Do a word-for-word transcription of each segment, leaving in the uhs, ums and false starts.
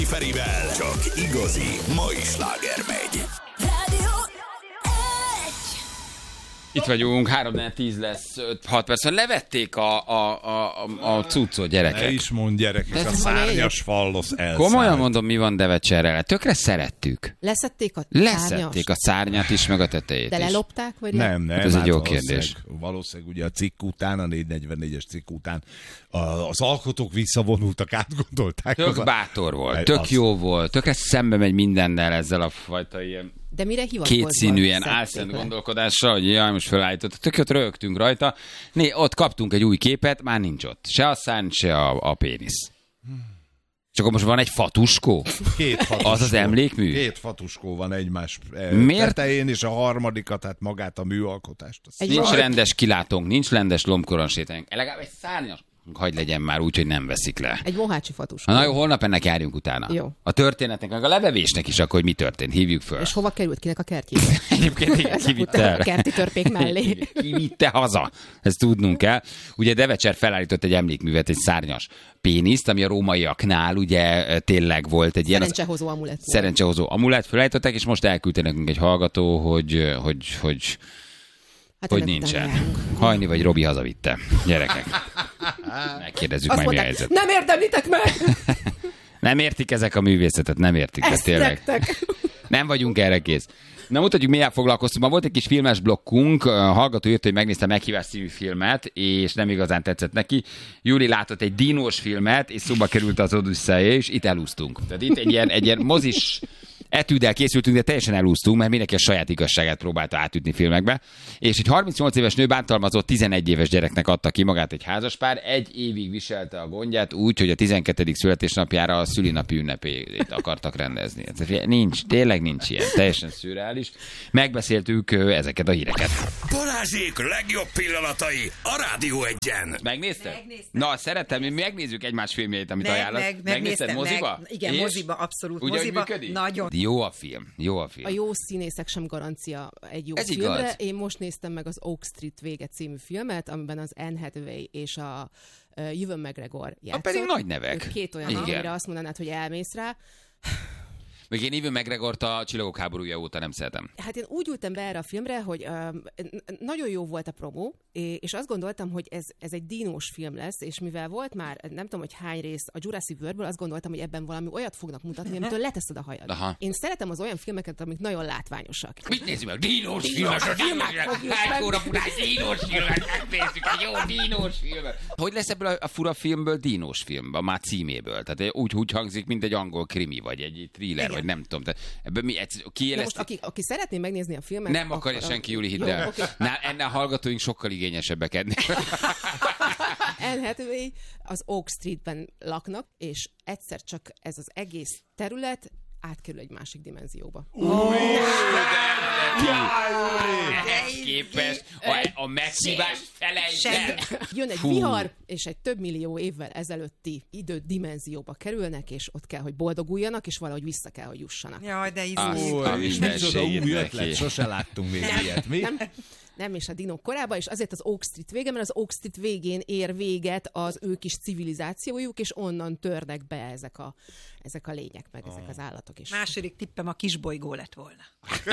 Ferivel csak igazi mai sláger megy. Itt vagyunk, három tíz lesz, öt-hat perc. Levették a, a, a, a, a cuccot, gyerekek. Ne is mond, gyerekek, a szárnyas fallosz elszállt. Komolyan mondom, mi van Devecserrel. Tökre szerettük. Leszették a Leszették a szárnyat is, meg a tetejét De is. lelopták, vagy Nem, nem. Hát ez egy jó valószínűleg- kérdés. Valószínűleg ugye a cikk után, a négyszáznegyvennégyes cikk után a- az alkotók visszavonultak, átgondolták. Az Tök a- bátor volt, Az- tök jó volt, tökre szembe megy mindennel ezzel a fajta ilyen De mire hivatkozva? kétszínű, ilyen szedték álszent le? gondolkodással, hogy jaj, most felállított. Tök jót rögtünk rajta. Né, ott kaptunk egy új képet, már nincs ott. Se a szárny, se a, a pénisz. És akkor most van egy fatuskó? Két fatuskó. Az az emlékmű? Két fatuskó van egymás eh, Miért? tetején, és a harmadikat, tehát magát a műalkotást. Azt Egy Nincs Jaj. rendes kilátónk, nincs rendes lombkoron sétáljunk. Legalább egy szárnyas. Hagy legyen már úgy, hogy nem veszik le. Egy mohácsi fatus. Na jó, holnap ennek járjunk utána. Jó. A történetnek, meg a levevésnek is akkor, hogy mi történt. Hívjuk föl. És hova került? Kinek a kertjébe? Egyébként igen, ki vitte Utána el? a kerti törpék mellé. Ki vitte haza? Ezt tudnunk kell. Ugye Devecser felállított egy emlékművet, egy szárnyas péniszt, ami a rómaiaknál ugye tényleg volt egy ilyen... az- Szerencsehozó amulett volt. Szerencsehozó amulett, felállították, és most elküldte nekünk egy hallgató, hogy, hogy, hogy, Hát hogy ennek nincsen. utána járunk. Hajni vagy Robi hazavitte. Gyerekek. Megkérdezzük Azt majd, mi a mondták, helyzet. nem érdemlitek meg! Nem értik ezek a művészetet, nem értik, de Ezt tényleg. nektek! Nem vagyunk erre kész. Na mutatjuk, miért foglalkoztunk. Ma volt egy kis filmes blokkunk, a hallgató írt, hogy megnézte Meghívás című filmet, és nem igazán tetszett neki. Júli látott egy dinós filmet, és szóba került az Odüsszeia, és itt elúsztunk. Tehát itt egy ilyen, egy ilyen mozis etűddel készültünk, de teljesen elúsztunk, mert mindenki a saját igazságát próbálta átütni filmekbe. És egy harmincnyolc éves nő bántalmazott tizenegy éves gyereknek adta ki magát egy házaspár, egy évig viselte a gondját úgy, hogy a tizenkettedik születésnapjára a szülinapi ünnepét akartak rendezni. Ez nincs, tényleg nincs ilyen, teljesen szürreális. Megbeszéltük ö, ezeket a híreket. Balázsék legjobb pillanatai a Rádió Egyen. Megnézted? Megnéztem. Na, szeretem, mi megnézzük egymás filmjeit, amit Meg, ajánlasz. meg, Megnézted megnéztem, moziba? meg. Igen, És? moziba, abszolút Úgy, ahogy moziba. működik? Nagyon. Jó a film, jó a film. A jó színészek sem garancia egy jó Ez filmre. igaz. Én most néztem meg az Oak Street vége című filmet, amiben az Anne Hathaway és a uh, Ewan McGregor játszott. pedig nagy nevek. Ők Két olyan, Igen. amire azt mondanád, hogy elmész rá. Még én Ewan McGregort a Csillagok háborúja óta nem szeretem. Hát én úgy ültem be erre a filmre, hogy um, nagyon jó volt a promó, és azt gondoltam, hogy ez, ez egy dinós film lesz, és mivel volt már, nem tudom, hogy hány rész a Jurassic Worldből, azt gondoltam, hogy ebben valami olyat fognak mutatni, amitől leteszed a hajad. Aha. Én szeretem az olyan filmeket, amik nagyon látványosak. Mit nézzük meg? Dínos filmet! Hány óra furás dínos filmet megnézzük, egy jó dínos filmet! Hogy lesz ebből a, a fura filmből dínos film, a már címéből? Tehát úgy, úgy hangzik, mint egy angol krimi, vagy egy thriller, Igen. vagy nem tudom. Tehát ebből mi, De kiéleszti... most, aki, aki szeretné megnézni a filmet... Nem akarja akkor- senki, Júli, hidd Jó, el. oké. Na, ennél a hallgatóink sokkal igényesebbek ennél. Anne Hathaway az Oak Streetben laknak, és egyszer csak ez az egész terület átkerül egy másik dimenzióba. Ehhez képest a, a meghívást felejtsd el. Jön egy Fú. vihar, és egy több millió évvel ezelőtti idődimenzióba kerülnek, és ott kell, hogy boldoguljanak, és valahogy vissza kell, hogy jussanak. Jaj, de Azt izé. a És micsoda mindenségét új neki. ötlet, sose láttunk még ilyet, mi? Nem, nem, és a dinók korában, és azért az Oak Street vége, mert az Oak Street végén ér véget az ő kis civilizációjuk, és onnan törnek be ezek a, ezek a lények, meg ezek az állatok is. Második tippem a kisbolygó lett volna.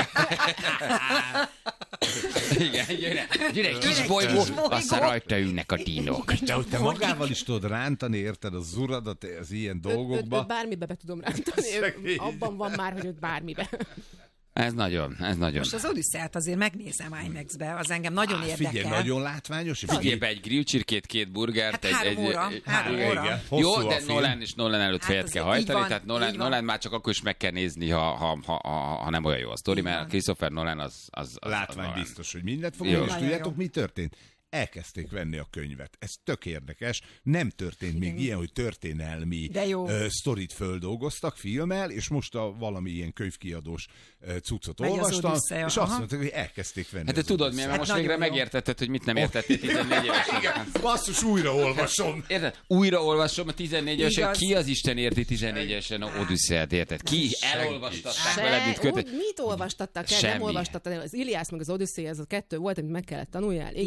Igen, gyere, gyere, egy kis bolygó, aztán rajta ülnek a dinók. De hogy te magával is tudod rántani, érted, az uradat az ilyen Őt, őt, dolgokba. őt bármibe be tudom rántani, ő, abban van már, hogy őt bármibe. Ez nagyon, ez nagyon. Most az Odüsszeát azért megnézem IMAX-be, az engem nagyon Á, érdekel. figyelj, nagyon látványos. Figyelj be egy grillcsirkét, két burgert, Hát egy... három egy, óra, egy, három egy- óra. Igen, Jó, hosszú a de film. Nolan és Nolan előtt Hát fejet az kell így hajtani, van, tehát Nolan, így van. Nolan már csak akkor is meg kell nézni, ha, ha, ha, ha, ha nem olyan jó a sztori, mert Christopher Nolan az... az, az Látvány az Nolan. biztos, hogy mindent fog Jó. mondani, és Nagyon tudjátok, jó. mi történt? Elkezdték venni a könyvet. Ez tök érdekes. Nem történt még ilyen, hogy történelmi De jó. uh, sztorit földolgoztak filmmel, és most a valami ilyen könyvkiadós uh, cuccot Megy az olvastam, Odüsszeia, és aha. azt mondták, hogy elkezdték venni. Hát te az tudod, Odüsszeát. miért? Mert Hát most végre nagyon jó. megértetted, hogy mit nem értettél tizennégy évesen. Igen, basszus, újra olvasom. Érted? Újra olvasom a tizennégy évesen. Igaz. Ki az Isten érti tizennégy évesen a Odüsszeát, érted? Ki elolvastatták veled, mint kötő? Úgy, mit olvastattak el? Semmi. Nem olvastattad el. Az Iliász meg az Odüsszea, ez a kettő volt, amit meg kellett tanuljál. Igen, Így van. ennyit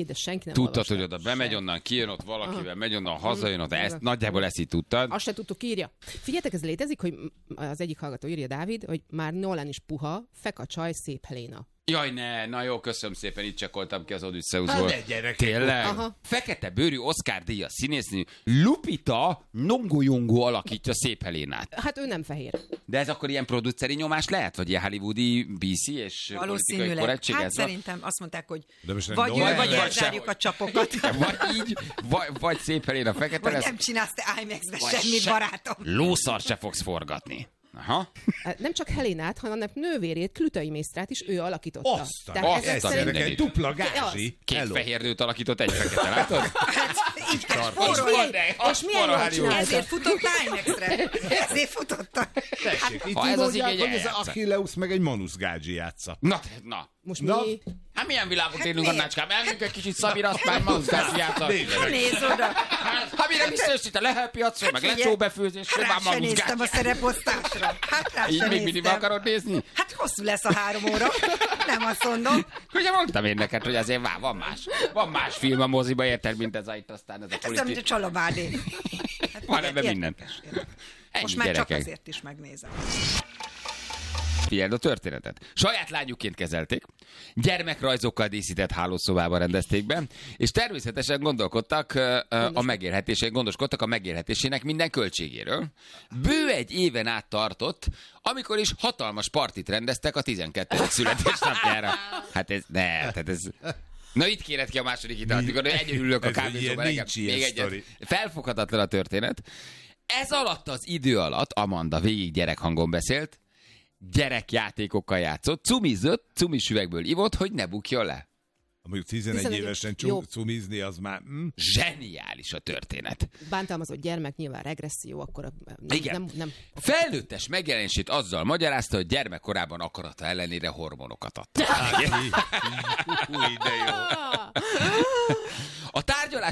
de senki nem Tudtad, olvasta. hogy oda bemegy, Sem. onnan kijön, ott valakivel megy, onnan hazajön, ott Mm, ezt nagyjából ezt így tudtad. Azt se tudtuk, írja. Figyeljetek, ez létezik, hogy az egyik hallgató írja, Dávid, hogy már Nolan is puha, fek a csaj, szép Helena. Jaj, ne, na jó, köszönöm szépen, itt csekoltam ki az Odysseusból. Hát ne, gyerekek. Tényleg? Aha. Fekete bőrű Oscar díjas színésznő Lupita Nyong'o alakítja szép Helénát. Hát ő nem fehér. De ez akkor ilyen produceri nyomás lehet? Vagy ilyen hollywoodi bé cé és politikai Valószínűleg. korrektség? Hát ez a- szerintem azt mondták, hogy De most nem vagy ő, Nolan vagy vagy elzárjuk sehogy. a csapokat. Vagy így, vagy, vagy szép Helena fekete Vagy lesz. nem csinálsz te IMAX-be vagy semmit, se- barátom. Lószar se fogsz forgatni. Aha. Nem csak Helénát, hanem nővérét, Klütai Mésztrát is ő alakította. Aztán, Tehát ez ezek szerint- gyerekek, dupla gázsi. Az. Két Hello. fehér nőt alakított egy fekete, látod? Így kell És spórolni. milyen, és milyen jól csinálta. Ezért futott IMAX-re. Ezért futotta. Tessék, itt Ha így ez az mondják, igény, hogy ez eljátsza. Achilleus meg egy Manus Gágyi játsza. Na, na. Most Na. mi? Hát milyen világot élünk, miért? Annácskám? Elmegyünk egy kicsit Szabira, azt már manuzgáciáta. Nézd oda. Hát mire visszajössz itt a lehelpiacról, meg Figyelj, lecsóbefőzésről, hát már rá se néztem a manuzgáciáta. szereposztásra. Hát rá Így se még mindig néztem. akarod nézni? Hát hosszú lesz a három óra. Nem azt mondom. Ugye mondtam én neked, hogy azért vá, van más. Van más film a moziba, érted, mint ez a itt aztán ez a Hát ez olyan, mint a politi... Csalabádé. Hát Van ugye, ebben minden. érdekes, érdekes. Ennyi, Most már csak gyerekek. azért is megnézem. Figyeld a történetet. Saját lányukként kezelték, gyermekrajzokkal díszített hálószobában rendezték be, és természetesen gondolkodtak ö, ö, a megélhetésén, gondoskodtak a megélhetésének minden költségéről. Bő egy éven át tartott, amikor is hatalmas partit rendeztek a tizenkettedik születésnapjára. Hát ez, ne, tehát ez... Na itt kéred ki a második italt, amikor egyedül ülök a Ez egy ilyen kávézóban. nincs nekem ilyen még egyet. sztori. Felfoghatatlan a történet. Ez alatt az idő alatt Amanda végig gyerekhangon beszélt, gyerekjátékokkal játszott, cumizott, cumis üvegből ivott, hogy ne bukjon le. Mondjuk tizenegy tizenegy évesen jó. csu- cumizni, az már... Hm? Zseniális a történet. Bántalmazott gyermek, nyilván regresszió, akkor a- nem, Igen. nem, nem. Felnőttes megjelenését azzal magyarázta, hogy gyermekkorában akarata ellenére hormonokat adta. Új, de jó.